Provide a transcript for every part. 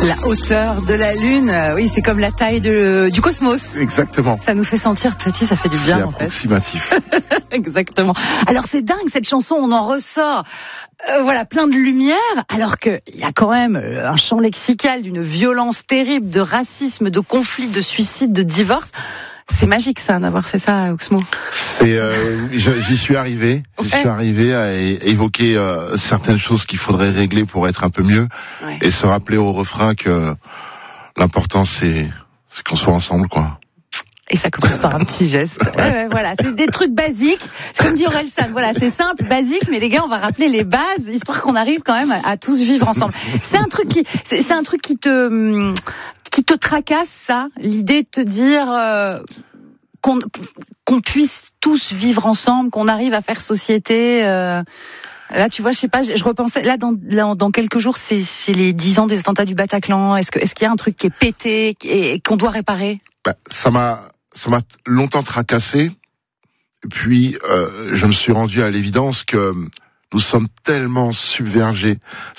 La hauteur de la Lune, oui, c'est comme la taille du cosmos. Exactement. Ça nous fait sentir petit, ça fait du bien, c'est en fait. approximatif. Exactement. Alors c'est dingue, cette chanson, on en ressort plein de lumière, alors qu'il y a quand même un champ lexical d'une violence terrible, de racisme, de conflit, de suicide, de divorce. C'est magique, ça, d'avoir fait ça, Oxmo. J'y suis arrivé. J'y suis arrivé à évoquer certaines choses qu'il faudrait régler pour être un peu mieux, et se rappeler au refrain que l'important c'est qu'on soit ensemble, quoi. Et ça commence par un petit geste. Voilà, c'est des trucs basiques. C'est comme dit Orelsan, voilà, c'est simple, basique, mais les gars, on va rappeler les bases, histoire qu'on arrive quand même à tous vivre ensemble. C'est un truc qui te tracasse, ça, l'idée de te dire qu'on puisse tous vivre ensemble, qu'on arrive à faire société. Là, tu vois, je sais pas, je repensais, là, dans quelques jours, c'est les 10 ans des attentats du Bataclan. Est-ce qu'il y a un truc qui est pété et qu'on doit réparer? Ça m'a longtemps tracassé. Et puis, je me suis rendu à l'évidence que nous sommes tellement submergés,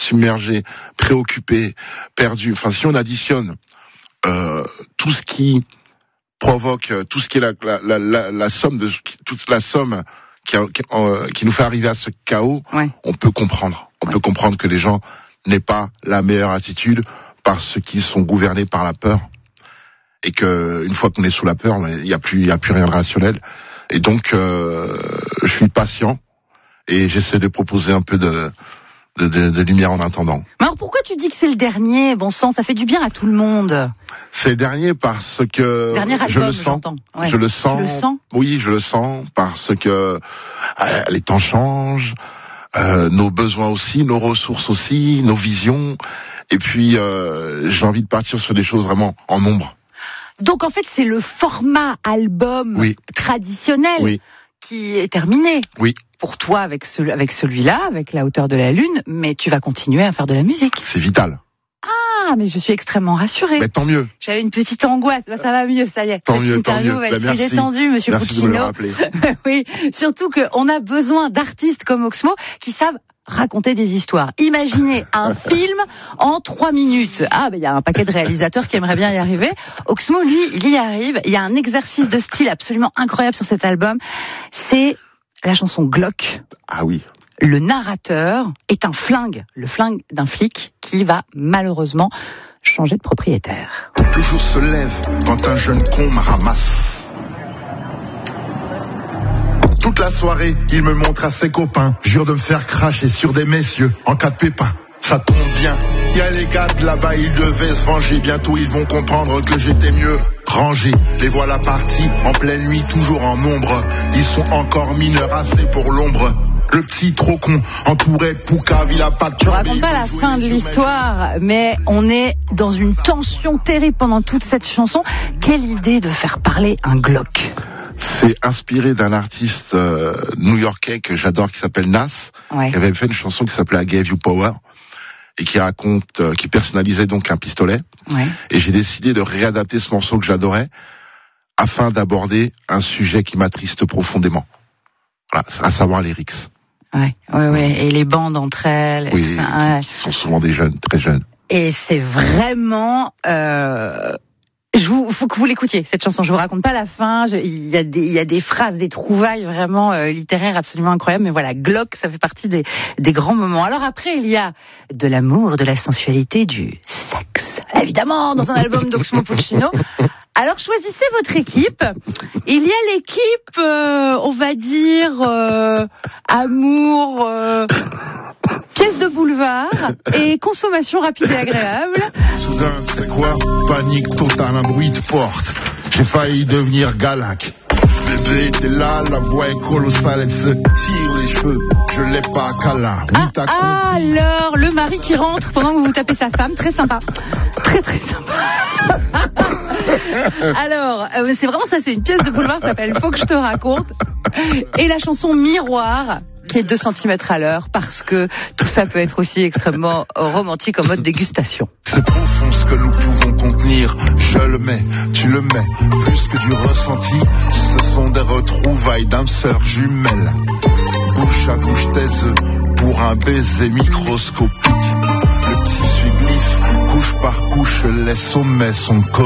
préoccupés, perdus. Enfin, si on additionne tout ce qui provoque, tout ce qui est la somme de toute la somme qui nous fait arriver à ce chaos, on peut comprendre. On peut comprendre que les gens n'aient pas la meilleure attitude parce qu'ils sont gouvernés par la peur. Et que une fois qu'on est sous la peur, il y a plus rien de rationnel. Et donc je suis patient et j'essaie de proposer un peu de lumière en attendant. Mais alors pourquoi tu dis que c'est le dernier, bon sang, ça fait du bien à tout le monde? C'est le dernier parce que dernier album, je le sens. Je le sens. Tu le sens? Oui, je le sens parce que les temps changent, nos besoins aussi, nos ressources aussi, nos visions. Et puis j'ai envie de partir sur des choses vraiment en nombre. Donc en fait, c'est le format album traditionnel qui est terminé. Oui. Pour toi, avec celui-là, avec La hauteur de la Lune, mais tu vas continuer à faire de la musique. C'est vital. Ah, mais je suis extrêmement rassurée. Mais tant mieux. J'avais une petite angoisse. Ça va mieux, ça y est. Tant mieux, tant mieux. Va être plus détendue, monsieur Puccino. Merci de me le rappeler. Oui, surtout qu'on a besoin d'artistes comme Oxmo qui savent raconter des histoires. Imaginez un film en 3 minutes. Il y a un paquet de réalisateurs qui aimeraient bien y arriver. Oxmo, lui, il y arrive. Il y a un exercice de style absolument incroyable sur cet album. C'est la chanson Glock. Ah oui. Le narrateur est un flingue, le flingue d'un flic qui va malheureusement changer de propriétaire. Le jour se lève quand un jeune con me ramasse. Toute la soirée, il me montre à ses copains, jure de me faire cracher sur des messieurs en cas de pépin. Ça tombe bien, y a les gars de là-bas, ils devaient se venger. Bientôt ils vont comprendre que j'étais mieux rangé. Les voilà partis en pleine nuit, toujours en ombre. Ils sont encore mineurs, assez pour l'ombre. Le petit trop con, entouré de poucave, il a pas de... Je raconte pas la fin de l'histoire, mais on est dans une tension terrible pendant toute cette chanson. Quelle idée de faire parler un Glock. C'est inspiré d'un artiste new-yorkais que j'adore qui s'appelle Nas, qui avait fait une chanson qui s'appelait I Gave You Power et qui raconte, qui personnalisait donc un pistolet. Et j'ai décidé de réadapter ce morceau que j'adorais afin d'aborder un sujet qui m'attriste profondément. Voilà, à savoir les rixes. Et les bandes entre elles. Oui, qui sont souvent des jeunes, très jeunes. Et c'est vraiment... faut que vous l'écoutiez, cette chanson. Je vous raconte pas la fin. Il y a des phrases, des trouvailles vraiment littéraires absolument incroyables. Mais voilà, Glock, ça fait partie des grands moments. Alors après, il y a de l'amour, de la sensualité, du sexe. Évidemment, dans un album d'Oxmo Puccino. Alors choisissez votre équipe. Il y a l'équipe, on va dire, amour, pièce de boulevard et consommation rapide et agréable. Soudain, c'est quoi? Panique totale, un bruit de porte. J'ai failli devenir Galac. Bébé, t'es là, la voix est colossale, elle se tire les cheveux. Je l'ai pas à Cala. Oui, alors, le mari qui rentre pendant que vous tapez sa femme, très sympa. Très très sympa. Alors, c'est vraiment ça, c'est une pièce de boulevard, ça s'appelle Faut que je te raconte. Et la chanson Miroir, qui est 2 cm à l'heure, parce que tout ça peut être aussi extrêmement romantique en mode dégustation. C'est profond ce que nous pouvons contenir. Je le mets, tu le mets, plus que du ressenti. Ce sont des retrouvailles d'âmes sœurs jumelles. Bouche à bouche tes œufs pour un baiser microscopique. Le tissu glisse, couche par couche. je laisse au sommet son